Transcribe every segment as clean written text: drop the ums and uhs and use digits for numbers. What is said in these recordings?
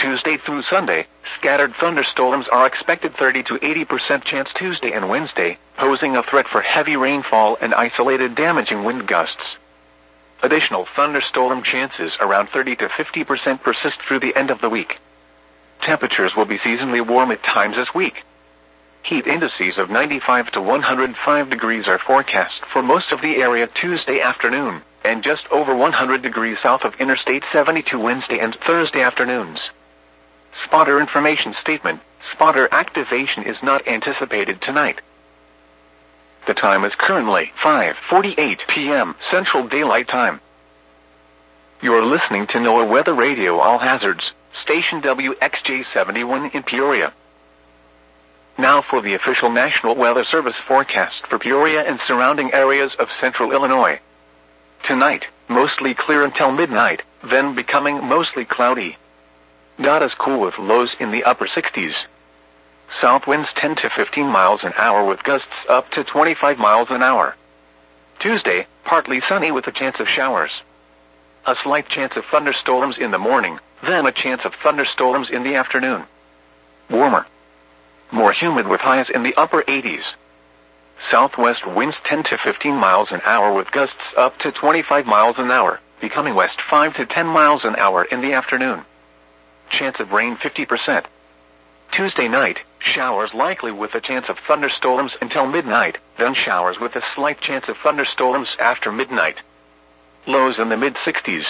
Tuesday through Sunday, scattered thunderstorms are expected 30 to 80% chance Tuesday and Wednesday, posing a threat for heavy rainfall and isolated damaging wind gusts. Additional thunderstorm chances around 30 to 50% persist through the end of the week. Temperatures will be seasonally warm at times this week. Heat indices of 95 to 105 degrees are forecast for most of the area Tuesday afternoon, and just over 100 degrees south of Interstate 72 Wednesday and Thursday afternoons. Spotter information statement: spotter activation is not anticipated tonight. The time is currently 5:48 p.m. Central Daylight Time. You're listening to NOAA Weather Radio All Hazards, station WXJ71 in Peoria. Now for the official National Weather Service forecast for Peoria and surrounding areas of central Illinois. Tonight, mostly clear until midnight, then becoming mostly cloudy. Not as cool with lows in the upper 60s. South winds 10 to 15 miles an hour with gusts up to 25 miles an hour. Tuesday, partly sunny with a chance of showers. A slight chance of thunderstorms in the morning, then a chance of thunderstorms in the afternoon. Warmer. More humid with highs in the upper 80s. Southwest winds 10 to 15 miles an hour with gusts up to 25 miles an hour, becoming west 5 to 10 miles an hour in the afternoon. Chance of rain 50%. Tuesday night, showers likely with a chance of thunderstorms until midnight, then showers with a slight chance of thunderstorms after midnight. Lows in the mid-60s.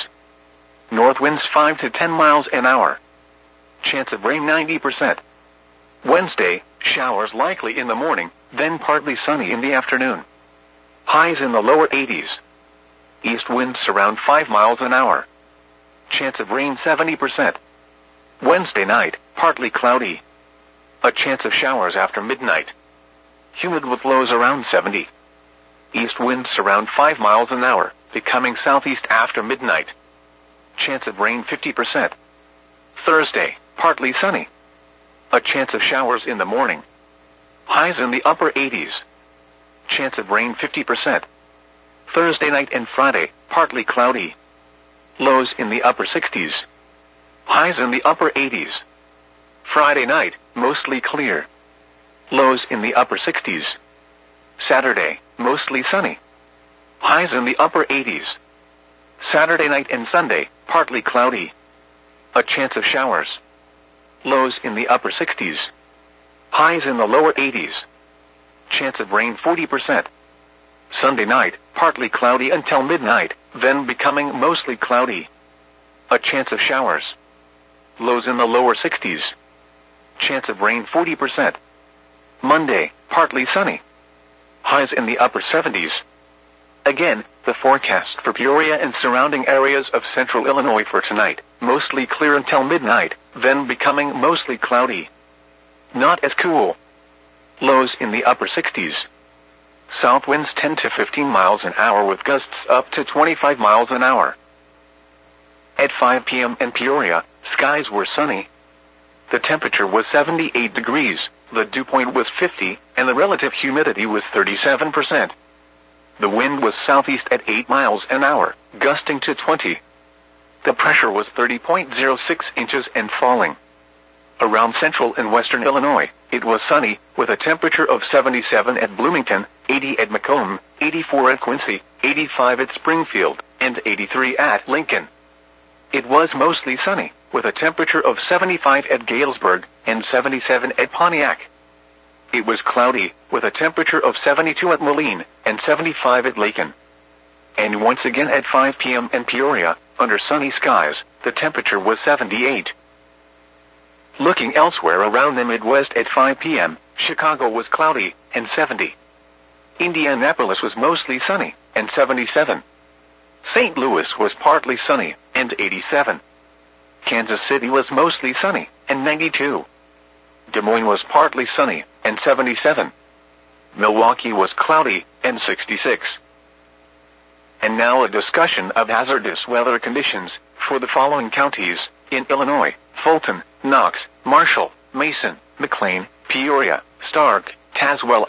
North winds 5 to 10 miles an hour. Chance of rain 90%. Wednesday, showers likely in the morning, then partly sunny in the afternoon. Highs in the lower 80s. East winds around 5 miles an hour. Chance of rain 70%. Wednesday night, partly cloudy. A chance of showers after midnight. Humid with lows around 70. East winds around 5 miles an hour, becoming southeast after midnight. Chance of rain 50%. Thursday, partly sunny. A chance of showers in the morning. Highs in the upper 80s. Chance of rain 50%. Thursday night and Friday, partly cloudy. Lows in the upper 60s. Highs in the upper 80s. Friday night, mostly clear. Lows in the upper 60s. Saturday, mostly sunny. Highs in the upper 80s. Saturday night and Sunday, partly cloudy. A chance of showers. Lows in the upper 60s. Highs in the lower 80s. Chance of rain 40%. Sunday night, partly cloudy until midnight, then becoming mostly cloudy. A chance of showers. Lows in the lower 60s. Chance of rain 40%. Monday, partly sunny. Highs in the upper 70s. Again, the forecast for Peoria and surrounding areas of central Illinois for tonight, mostly clear until midnight, then becoming mostly cloudy. Not as cool. Lows in the upper 60s. South winds 10 to 15 miles an hour with gusts up to 25 miles an hour. At 5 p.m. in Peoria, skies were sunny. The temperature was 78 degrees, the dew point was 50, and the relative humidity was 37%. The wind was southeast at 8 miles an hour, gusting to 20. The pressure was 30.06 inches and falling. Around central and western Illinois, it was sunny, with a temperature of 77 at Bloomington, 80 at Macomb, 84 at Quincy, 85 at Springfield, and 83 at Lincoln. It was mostly sunny, with a temperature of 75 at Galesburg and 77 at Pontiac. It was cloudy, with a temperature of 72 at Moline and 75 at Lacon. And once again at 5 p.m. in Peoria, under sunny skies, the temperature was 78. Looking elsewhere around the Midwest at 5 p.m., Chicago was cloudy and 70. Indianapolis was mostly sunny and 77. St. Louis was partly sunny and 87. Kansas City was mostly sunny and 92. Des Moines was partly sunny and 77. Milwaukee was cloudy and 66. And now a discussion of hazardous weather conditions for the following counties in Illinois: Fulton, Knox, Marshall, Mason, McLean, Peoria, Stark, Tazewell,